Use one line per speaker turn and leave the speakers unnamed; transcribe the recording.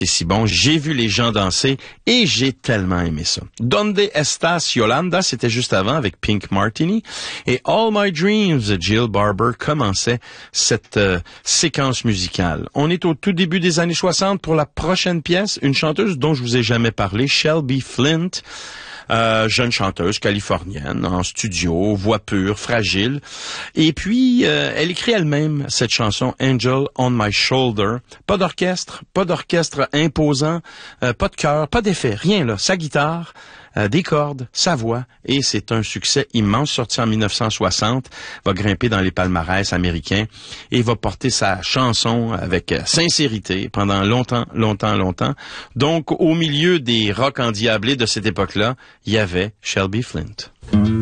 c'est si bon, j'ai vu les gens danser et j'ai tellement aimé ça. Donde estas Yolanda, c'était juste avant avec Pink Martini et All My Dreams de Jill Barber commençait cette séquence musicale. On est au tout début des années 60 pour la prochaine pièce, une chanteuse dont je vous ai jamais parlé, Shelby Flint. Jeune chanteuse californienne, en studio, voix pure, fragile. Et puis, elle écrit elle-même cette chanson, Angel on My Shoulder. Pas d'orchestre imposant, pas de chœur, pas d'effet, rien là. Sa guitare, des cordes, sa voix, et c'est un succès immense, sorti en 1960, va grimper dans les palmarès américains et va porter sa chanson avec sincérité pendant longtemps. Donc, au milieu des rock endiablés de cette époque-là, il y avait Shelby Flint.